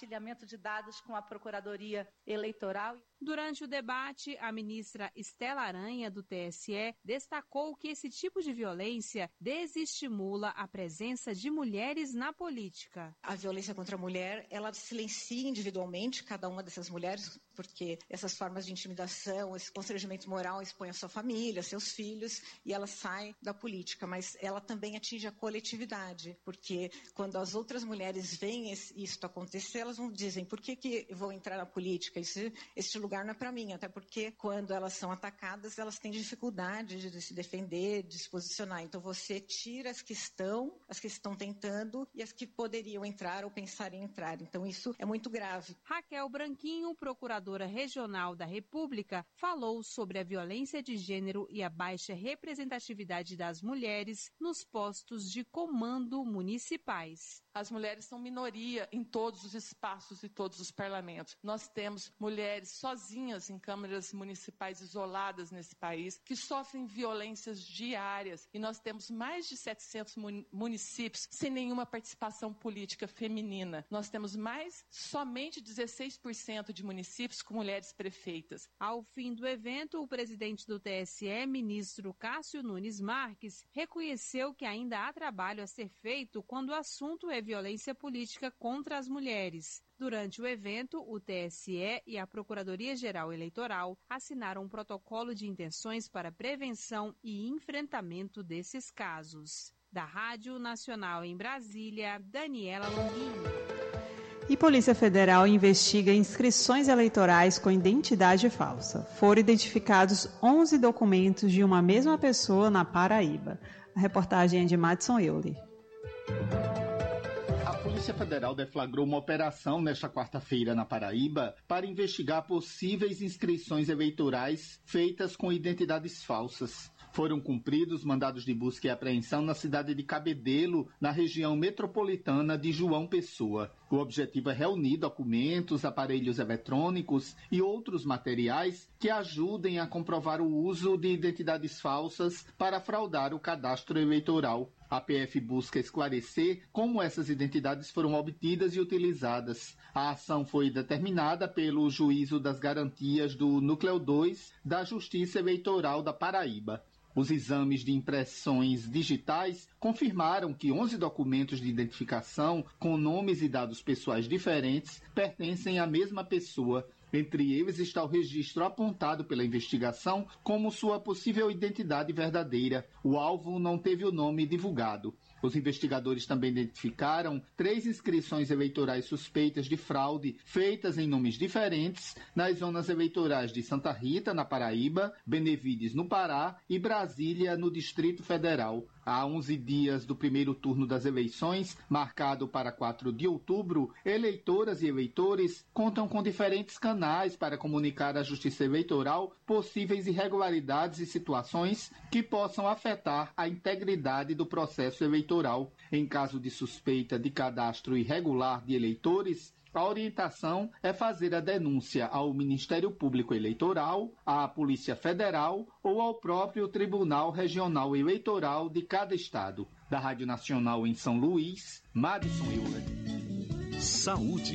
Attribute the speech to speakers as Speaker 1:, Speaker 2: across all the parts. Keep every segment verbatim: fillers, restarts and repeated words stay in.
Speaker 1: compartilhamento de dados com a Procuradoria Eleitoral.
Speaker 2: Durante o debate, a ministra Estela Aranha, do T S E, destacou que esse tipo de violência desestimula a presença de mulheres na política.
Speaker 3: A violência contra a mulher, ela silencia individualmente cada uma dessas mulheres, porque essas formas de intimidação, esse constrangimento moral expõe a sua família, seus filhos, e ela sai da política, mas ela também atinge a coletividade, porque quando as outras mulheres veem isso acontecer, elas não dizem, por que que eu vou entrar na política? Esse, este lugar não é para mim, até porque quando elas são atacadas, elas têm dificuldade de se defender, de se posicionar. Então você tira as que estão, as que estão tentando e as que poderiam entrar ou pensar em entrar. Então isso é muito grave.
Speaker 2: Raquel Branquinho, procuradora regional da República, falou sobre a violência de gênero e a baixa representatividade das mulheres nos postos de comando municipais.
Speaker 4: As mulheres são minoria em todos os espaços e todos os parlamentos. Nós temos mulheres sozinhas em câmaras municipais isoladas nesse país, que sofrem violências diárias. E nós temos mais de setecentos municípios sem nenhuma participação política feminina. Nós temos mais somente dezesseis por cento de municípios com mulheres prefeitas.
Speaker 2: Ao fim do evento, o presidente do T S E, ministro Cássio Nunes Marques, reconheceu que ainda há trabalho a ser feito quando o assunto é violência política contra as mulheres. Durante o evento, o T S E e a Procuradoria-Geral Eleitoral assinaram um protocolo de intenções para prevenção e enfrentamento desses casos. Da Rádio Nacional em Brasília, Daniela Longuinho.
Speaker 5: E Polícia Federal investiga inscrições eleitorais com identidade falsa. Foram identificados onze documentos de uma mesma pessoa na Paraíba. A reportagem é de Madison Euler.
Speaker 6: A Polícia Federal deflagrou uma operação nesta quarta-feira na Paraíba para investigar possíveis inscrições eleitorais feitas com identidades falsas. Foram cumpridos mandados de busca e apreensão na cidade de Cabedelo, na região metropolitana de João Pessoa. O objetivo é reunir documentos, aparelhos eletrônicos e outros materiais que ajudem a comprovar o uso de identidades falsas para fraudar o cadastro eleitoral. A P F busca esclarecer como essas identidades foram obtidas e utilizadas. A ação foi determinada pelo Juízo das Garantias do Núcleo dois da Justiça Eleitoral da Paraíba. Os exames de impressões digitais confirmaram que onze documentos de identificação com nomes e dados pessoais diferentes pertencem à mesma pessoa. Entre eles está o registro apontado pela investigação como sua possível identidade verdadeira. O alvo não teve o nome divulgado. Os investigadores também identificaram três inscrições eleitorais suspeitas de fraude feitas em nomes diferentes nas zonas eleitorais de Santa Rita, na Paraíba, Benevides, no Pará e Brasília, no Distrito Federal. Há onze dias do primeiro turno das eleições, marcado para quatro de outubro, eleitoras e eleitores contam com diferentes canais para comunicar à Justiça Eleitoral possíveis irregularidades e situações que possam afetar a integridade do processo eleitoral. Em caso de suspeita de cadastro irregular de eleitores, a orientação é fazer a denúncia ao Ministério Público Eleitoral, à Polícia Federal ou ao próprio Tribunal Regional Eleitoral de cada estado. Da Rádio Nacional em São Luís, Madison Euler.
Speaker 7: Saúde.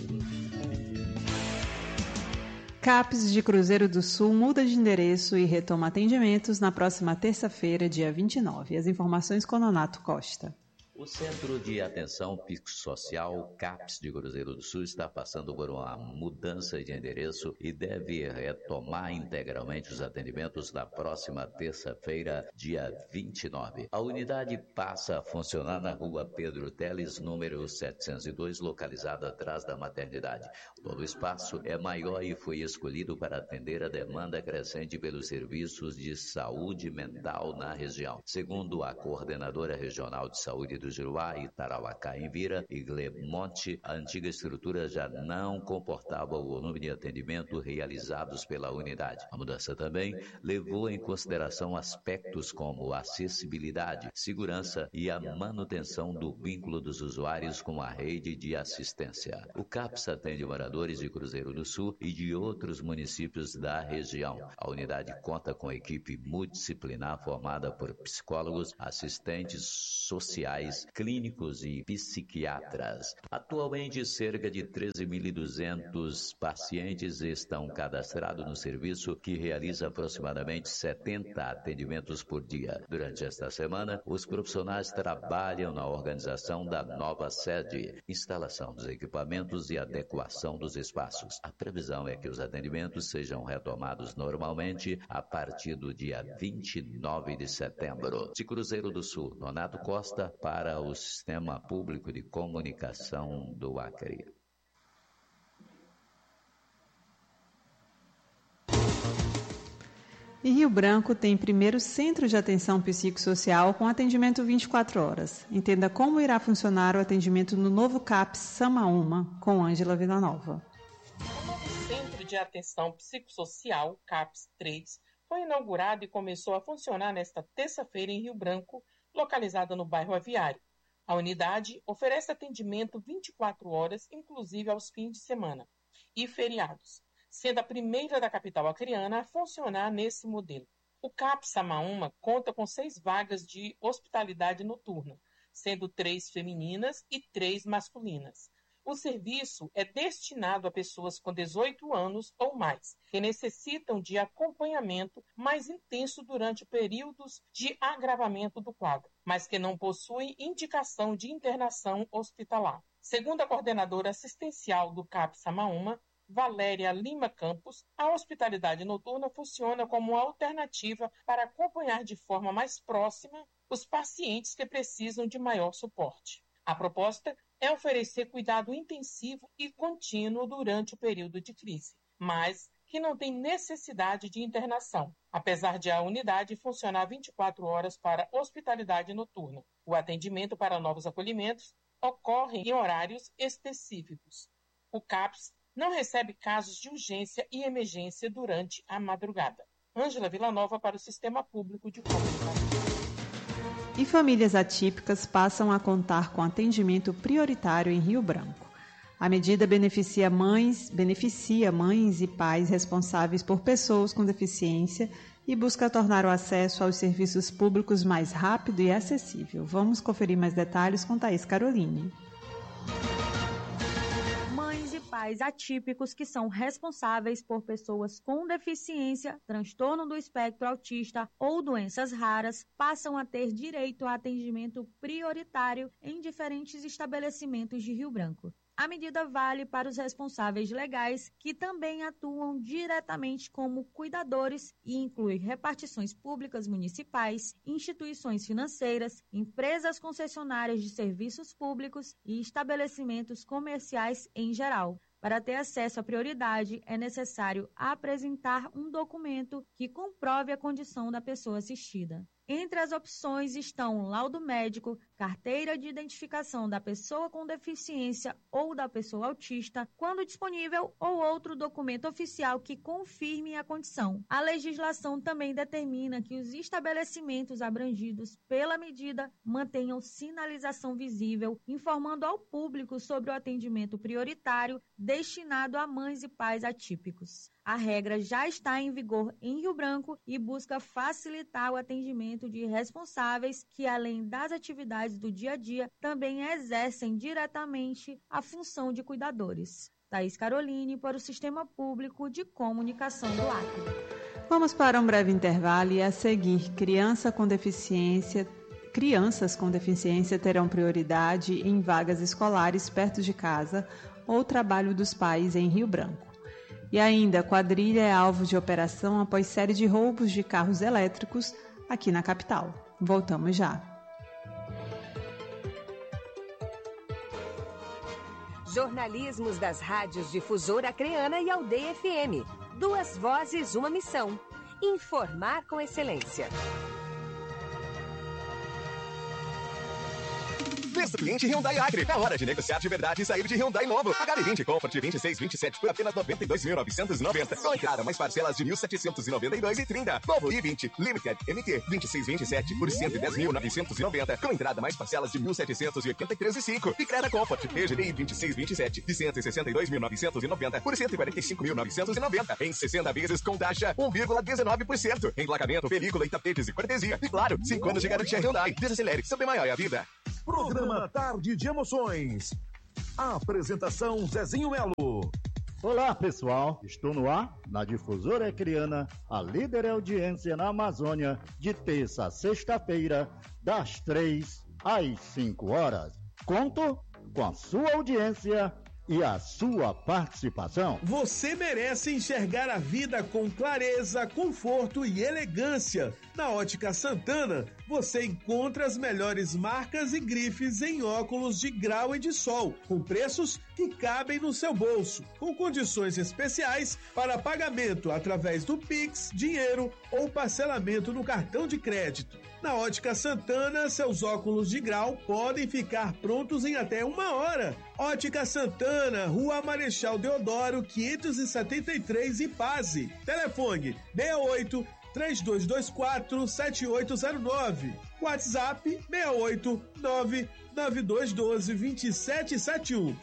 Speaker 5: CAPES de Cruzeiro do Sul muda de endereço e retoma atendimentos na próxima terça-feira, dia vinte e nove. As informações com Nonato Costa.
Speaker 8: O Centro de Atenção Psicossocial CAPES de Cruzeiro do Sul está passando por uma mudança de endereço e deve retomar integralmente os atendimentos na próxima terça-feira, dia vinte e nove. A unidade passa a funcionar na rua Pedro Teles, número setecentos e dois, localizada atrás da maternidade. O novo espaço é maior e foi escolhido para atender a demanda crescente pelos serviços de saúde mental na região. Segundo a coordenadora regional de saúde do Juruá e Tarauacá em Vira e Glemonte, a antiga estrutura já não comportava o volume de atendimento realizados pela unidade. A mudança também levou em consideração aspectos como acessibilidade, segurança e a manutenção do vínculo dos usuários com a rede de assistência. O CAPES atende moradores de Cruzeiro do Sul e de outros municípios da região. A unidade conta com equipe multidisciplinar formada por psicólogos, assistentes sociais profissionais clínicos e psiquiatras. Atualmente, cerca de treze mil e duzentos pacientes estão cadastrados no serviço, que realiza aproximadamente setenta atendimentos por dia. Durante esta semana, os profissionais trabalham na organização da nova sede, instalação dos equipamentos e adequação dos espaços. A previsão é que os atendimentos sejam retomados normalmente a partir do dia vinte e nove de setembro. De Cruzeiro do Sul, Nonato Costa, para o Sistema Público de Comunicação do Acre.
Speaker 5: E Rio Branco tem primeiro centro de atenção psicossocial com atendimento vinte e quatro horas. Entenda como irá funcionar o atendimento no novo CAPS Samaúma, com Ângela Villanova.
Speaker 7: O novo Centro de Atenção Psicossocial, CAPS três, foi inaugurado e começou a funcionar nesta terça-feira em Rio Branco, localizada no bairro Aviário. A unidade oferece atendimento vinte e quatro horas, inclusive aos fins de semana e feriados, sendo a primeira da capital acreana a funcionar nesse modelo. O CAPS Samaúma conta com seis vagas de hospitalidade noturna, sendo três femininas e três masculinas. O serviço é destinado a pessoas com dezoito anos ou mais, que necessitam de acompanhamento mais intenso durante períodos de agravamento do quadro, mas que não possuem indicação de internação hospitalar. Segundo a coordenadora assistencial do CAPS Samaúma, Valéria Lima Campos, a hospitalidade noturna funciona como alternativa para acompanhar de forma mais próxima os pacientes que precisam de maior suporte. A proposta é oferecer cuidado intensivo e contínuo durante o período de crise, mas que não tem necessidade de internação, apesar de a unidade funcionar vinte e quatro horas para hospitalidade noturna. O atendimento para novos acolhimentos ocorre em horários específicos. O CAPS não recebe casos de urgência e emergência durante a madrugada. Ângela Villanova para o Sistema Público de Comunicação.
Speaker 5: E famílias atípicas passam a contar com atendimento prioritário em Rio Branco. A medida beneficia mães, beneficia mães e pais responsáveis por pessoas com deficiência e busca tornar o acesso aos serviços públicos mais rápido e acessível. Vamos conferir mais detalhes com Thaís Caroline.
Speaker 9: Pais atípicos que são responsáveis por pessoas com deficiência, transtorno do espectro autista ou doenças raras passam a ter direito a atendimento prioritário em diferentes estabelecimentos de Rio Branco. A medida vale para os responsáveis legais, que também atuam diretamente como cuidadores e inclui repartições públicas municipais, instituições financeiras, empresas concessionárias de serviços públicos e estabelecimentos comerciais em geral. Para ter acesso à prioridade, é necessário apresentar um documento que comprove a condição da pessoa assistida. Entre as opções estão laudo médico, carteira de identificação da pessoa com deficiência ou da pessoa autista, quando disponível, ou outro documento oficial que confirme a condição. A legislação também determina que os estabelecimentos abrangidos pela medida mantenham sinalização visível, informando ao público sobre o atendimento prioritário destinado a mães e pais atípicos. A regra já está em vigor em Rio Branco e busca facilitar o atendimento de responsáveis que, além das atividades do dia a dia, também exercem diretamente a função de cuidadores. Thaís Caroline para o Sistema Público de Comunicação do Acre.
Speaker 5: Vamos para um breve intervalo e a seguir, criança com deficiência, crianças com deficiência terão prioridade em vagas escolares perto de casa ou trabalho dos pais em Rio Branco. E ainda, quadrilha é alvo de operação após série de roubos de carros elétricos aqui na capital. Voltamos já.
Speaker 10: Jornalismos das rádios Difusora Acreana e Aldeia F M. Duas vozes, uma missão. Informar com excelência.
Speaker 11: Preço cliente Hyundai Acre. É hora de negociar de verdade e sair de Hyundai novo. H D vinte Comfort vinte e seis, vinte e sete por apenas noventa e dois mil novecentos e noventa. Com entrada mais parcelas de mil setecentos e noventa e dois reais e trinta. Novo i vinte Limited M T vinte e seis, vinte e sete por cento e dez mil novecentos e noventa. Com entrada mais parcelas de mil setecentos e oitenta e três reais e cinco. E Creta Comfort E G D I vinte e seis, vinte e sete de cento e sessenta e dois mil novecentos e noventa por cento e quarenta e cinco mil novecentos e noventa. Em sessenta vezes com taxa um vírgula dezenove por cento. Emplacamento, película e tapetes e cortesia. E claro, cinco anos de garantia Hyundai. Desacelere, seu bem maior é a vida.
Speaker 12: Programa Tarde de Emoções. A apresentação Zezinho Melo.
Speaker 13: Olá, pessoal. Estou no ar, na Difusora Acreana, a líder audiência na Amazônia, de terça a sexta-feira, das três às cinco horas. Conto com a sua audiência e a sua participação.
Speaker 14: Você merece enxergar a vida com clareza, conforto e elegância. Na Ótica Santana, você encontra as melhores marcas e grifes em óculos de grau e de sol, com preços que cabem no seu bolso, com condições especiais para pagamento através do Pix, dinheiro ou parcelamento no cartão de crédito. Na Ótica Santana, seus óculos de grau podem ficar prontos em até uma hora. Ótica Santana, Rua Marechal Deodoro, quinhentos e setenta e três, Ipase. Telefone seis oito, três dois dois quatro, sete oito zero nove. WhatsApp seis oito, nove nove dois um dois, dois sete sete um.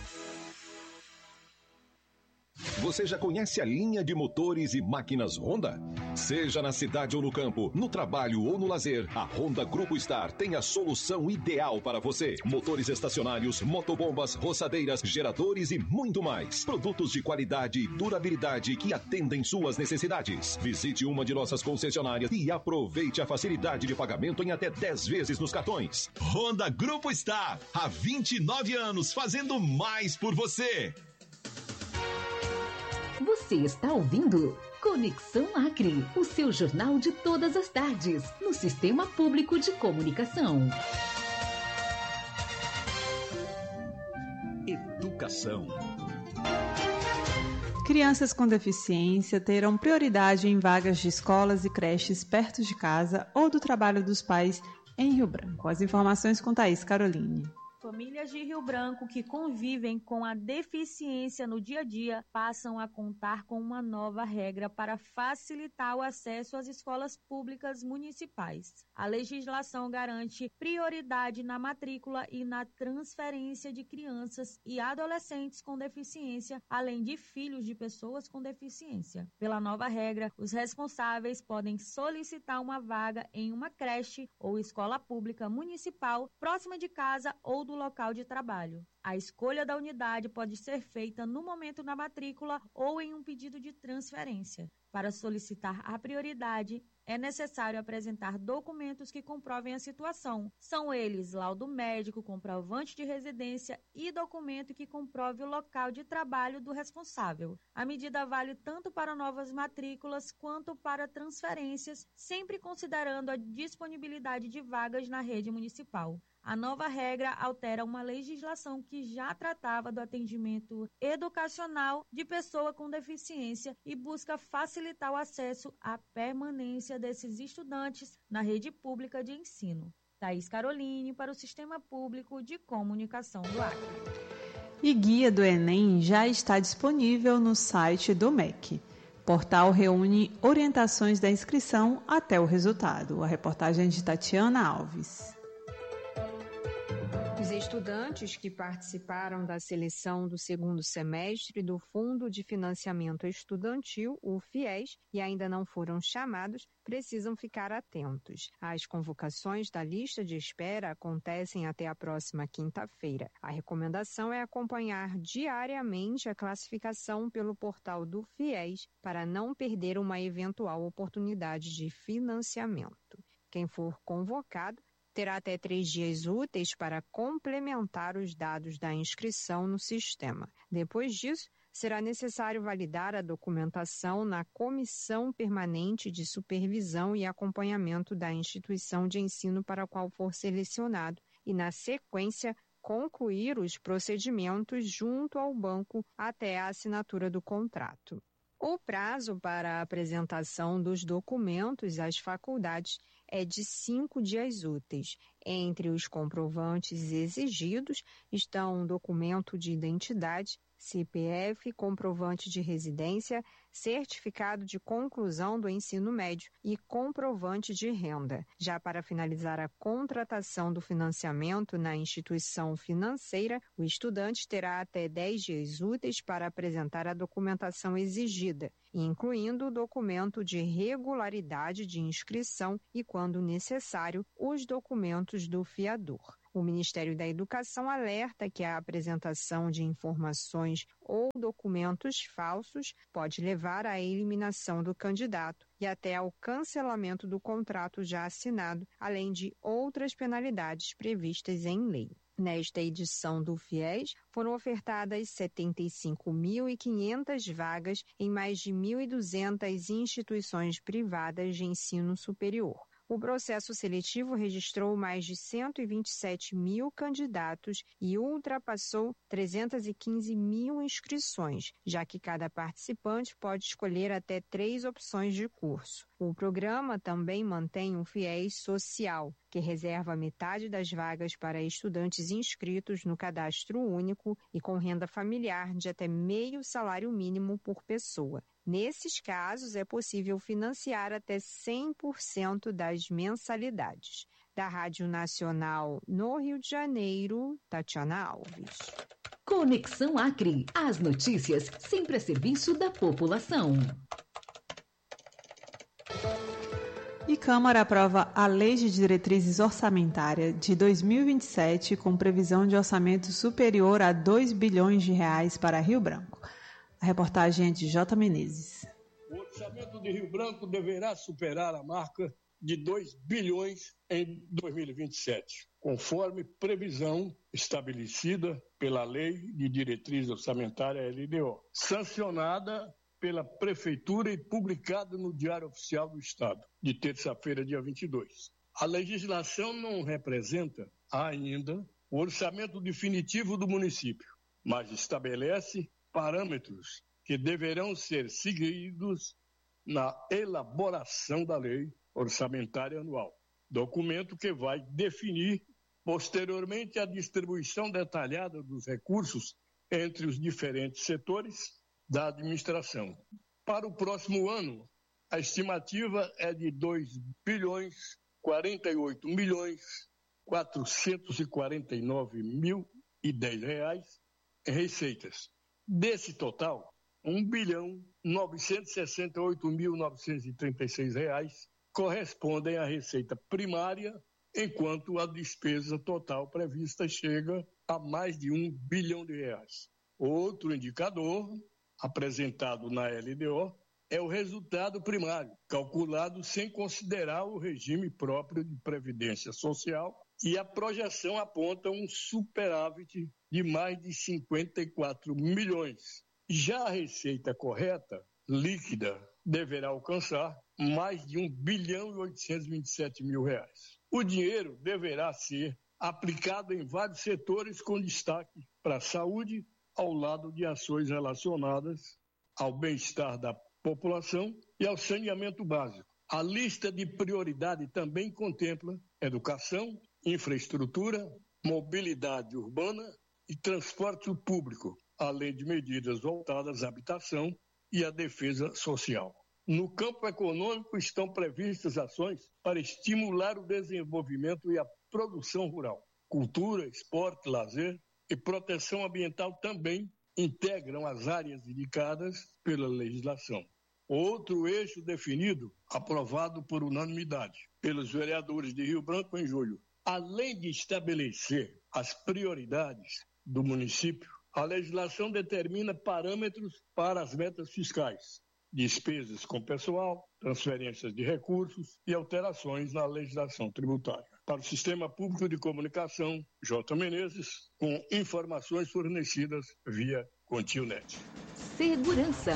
Speaker 12: Você já conhece a linha de motores e máquinas Honda? Seja na cidade ou no campo, no trabalho ou no lazer, a Honda Grupo Star tem a solução ideal para você. Motores estacionários, motobombas, roçadeiras, geradores e muito mais. Produtos de qualidade e durabilidade que atendem suas necessidades. Visite uma de nossas concessionárias e aproveite a facilidade de pagamento em até dez vezes nos cartões.
Speaker 15: Honda Grupo Star, há vinte e nove anos fazendo mais por você.
Speaker 16: Você está ouvindo Conexão Acre, o seu jornal de todas as tardes, no Sistema Público de Comunicação.
Speaker 12: Educação.
Speaker 5: Crianças com deficiência terão prioridade em vagas de escolas e creches perto de casa ou do trabalho dos pais em Rio Branco. As informações com Thaís Caroline.
Speaker 9: Famílias de Rio Branco que convivem com a deficiência no dia a dia passam a contar com uma nova regra para facilitar o acesso às escolas públicas municipais. A legislação garante prioridade na matrícula e na transferência de crianças e adolescentes com deficiência, além de filhos de pessoas com deficiência. Pela nova regra, os responsáveis podem solicitar uma vaga em uma creche ou escola pública municipal próxima de casa ou do local de trabalho. A escolha da unidade pode ser feita no momento da matrícula ou em um pedido de transferência. Para solicitar a prioridade, é necessário apresentar documentos que comprovem a situação. São eles laudo médico, comprovante de residência e documento que comprove o local de trabalho do responsável. A medida vale tanto para novas matrículas quanto para transferências, sempre considerando a disponibilidade de vagas na rede municipal. A nova regra altera uma legislação que já tratava do atendimento educacional de pessoa com deficiência e busca facilitar o acesso à permanência desses estudantes na rede pública de ensino. Thaís Caroline para o Sistema Público de Comunicação do Acre.
Speaker 5: E guia do Enem já está disponível no site do M E C. O portal reúne orientações da inscrição até o resultado. A reportagem é de Tatiana Alves.
Speaker 17: Os estudantes que participaram da seleção do segundo semestre do Fundo de Financiamento Estudantil, o FIES, e ainda não foram chamados, precisam ficar atentos. As convocações da lista de espera acontecem até a próxima quinta-feira. A recomendação é acompanhar diariamente a classificação pelo portal do FIES para não perder uma eventual oportunidade de financiamento. Quem for convocado terá até três dias úteis para complementar os dados da inscrição no sistema. Depois disso, será necessário validar a documentação na Comissão Permanente de Supervisão e Acompanhamento da instituição de ensino para a qual for selecionado e, na sequência, concluir os procedimentos junto ao banco até a assinatura do contrato. O prazo para a apresentação dos documentos às faculdades é de cinco dias úteis. Entre os comprovantes exigidos estão documento de identidade, C P F, comprovante de residência, certificado de conclusão do ensino médio e comprovante de renda. Já para finalizar a contratação do financiamento na instituição financeira, o estudante terá até dez dias úteis para apresentar a documentação exigida, incluindo o documento de regularidade de inscrição e, quando necessário, os documentos do fiador. O Ministério da Educação alerta que a apresentação de informações ou documentos falsos pode levar à eliminação do candidato e até ao cancelamento do contrato já assinado, além de outras penalidades previstas em lei. Nesta edição do FIES, foram ofertadas setenta e cinco mil e quinhentas vagas em mais de mil e duzentas instituições privadas de ensino superior. O processo seletivo registrou mais de cento e vinte e sete mil candidatos e ultrapassou trezentas e quinze mil inscrições, já que cada participante pode escolher até três opções de curso. O programa também mantém um FIES social, que reserva metade das vagas para estudantes inscritos no cadastro único e com renda familiar de até meio salário mínimo por pessoa. Nesses casos, é possível financiar até cem por cento das mensalidades. Da Rádio Nacional no Rio de Janeiro, Tatiana Alves.
Speaker 16: Conexão Acre. As notícias sempre a serviço da população.
Speaker 5: E Câmara aprova a Lei de Diretrizes Orçamentárias de dois mil e vinte e sete com previsão de orçamento superior a dois bilhões de reais para Rio Branco. A reportagem é de J. Menezes.
Speaker 18: O orçamento de Rio Branco deverá superar a marca de dois bilhões em dois mil e vinte e sete, conforme previsão estabelecida pela Lei de Diretriz Orçamentária L D O, sancionada pela Prefeitura e publicada no Diário Oficial do Estado, de terça-feira, dia vinte e dois. A legislação não representa ainda o orçamento definitivo do município, mas estabelece parâmetros que deverão ser seguidos na elaboração da Lei Orçamentária Anual, documento que vai definir posteriormente a distribuição detalhada dos recursos entre os diferentes setores da administração. Para o próximo ano, a estimativa é de dois bilhões quarenta e oito milhões quatrocentos e quarenta e nove mil e dez reais em receitas. Desse total, um bilhão novecentos e sessenta e oito mil novecentos e trinta e seis reais correspondem à receita primária, enquanto a despesa total prevista chega a mais de um bilhão de reais. Outro indicador, apresentado na L D O, é o resultado primário, calculado sem considerar o regime próprio de previdência social, e a projeção aponta um superávit de mais de cinquenta e quatro milhões. Já a receita correta, líquida, deverá alcançar mais de um bilhão e oitocentos e vinte e sete mil reais. O dinheiro deverá ser aplicado em vários setores com destaque para a saúde, ao lado de ações relacionadas ao bem-estar da população e ao saneamento básico. A lista de prioridade também contempla educação, infraestrutura, mobilidade urbana e transporte público, além de medidas voltadas à habitação e à defesa social. No campo econômico estão previstas ações para estimular o desenvolvimento e a produção rural. Cultura, esporte, lazer e proteção ambiental também integram as áreas indicadas pela legislação. Outro eixo definido, aprovado por unanimidade pelos vereadores de Rio Branco em julho, além de estabelecer as prioridades do município, a legislação determina parâmetros para as metas fiscais, despesas com pessoal, transferências de recursos e alterações na legislação tributária. Para o Sistema Público de Comunicação, J. Menezes, com informações fornecidas via Contilnet.
Speaker 16: Segurança.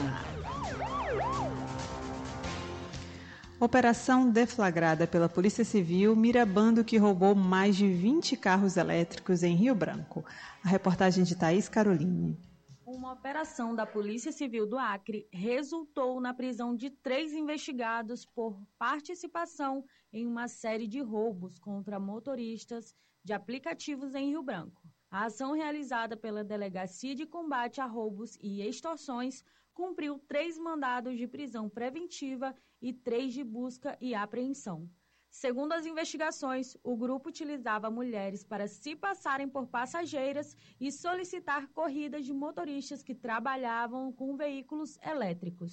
Speaker 5: Operação deflagrada pela Polícia Civil mira bando que roubou mais de vinte carros elétricos em Rio Branco. A reportagem de Thaís Caroline.
Speaker 9: Uma operação da Polícia Civil do Acre resultou na prisão de três investigados por participação em uma série de roubos contra motoristas de aplicativos em Rio Branco. A ação realizada pela Delegacia de Combate a Roubos e Extorsões cumpriu três mandados de prisão preventiva e três de busca e apreensão. Segundo as investigações, o grupo utilizava mulheres para se passarem por passageiras e solicitar corridas de motoristas que trabalhavam com veículos elétricos.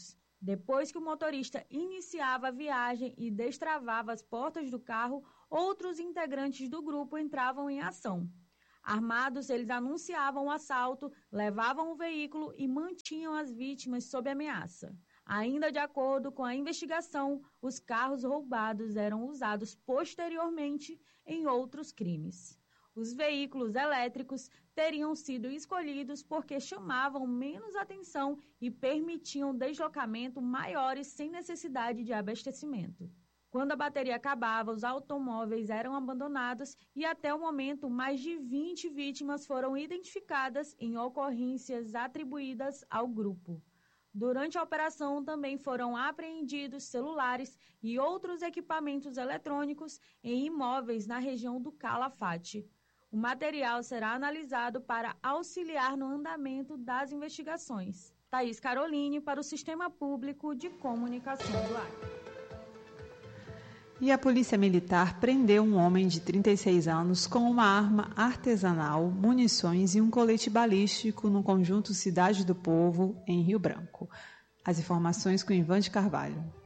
Speaker 9: Depois que o motorista iniciava a viagem e destravava as portas do carro, outros integrantes do grupo entravam em ação. Armados, eles anunciavam o assalto, levavam o veículo e mantinham as vítimas sob ameaça. Ainda de acordo com a investigação, os carros roubados eram usados posteriormente em outros crimes. Os veículos elétricos teriam sido escolhidos porque chamavam menos atenção e permitiam deslocamento maiores sem necessidade de abastecimento. Quando a bateria acabava, os automóveis eram abandonados e até o momento mais de vinte vítimas foram identificadas em ocorrências atribuídas ao grupo. Durante a operação também foram apreendidos celulares e outros equipamentos eletrônicos em imóveis na região do Calafate. O material será analisado para auxiliar no andamento das investigações. Thaís Caroline para o Sistema Público de Comunicação do Acre.
Speaker 5: E a Polícia Militar prendeu um homem de trinta e seis anos com uma arma artesanal, munições e um colete balístico no conjunto Cidade do Povo, em Rio Branco. As informações com Ivan de Carvalho.